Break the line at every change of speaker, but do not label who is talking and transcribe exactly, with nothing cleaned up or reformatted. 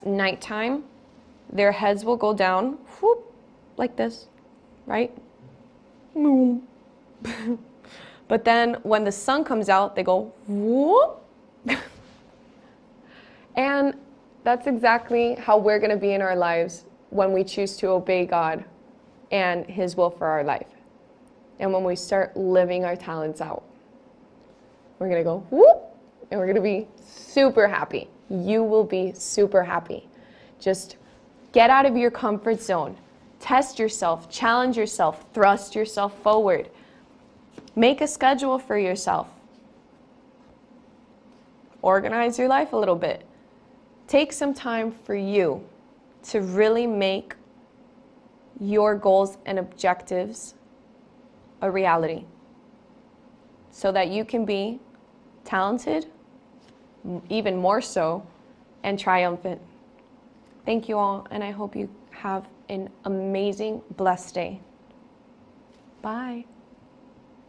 nighttime, their heads will go down, whoop, like this, right? But then when the sun comes out, they go whoop. And that's exactly how we're going to be in our lives when we choose to obey God and His will for our life. And when we start living our talents out, we're going to go whoop, and we're going to be super happy. You will be super happy. Just get out of your comfort zone. Test yourself, challenge yourself, thrust yourself forward. Make a schedule for yourself. Organize your life a little bit. Take some time for you to really make your goals and objectives a reality so that you can be talented, even more so, and triumphant. Thank you all, and I hope you have an amazing, blessed day. Bye.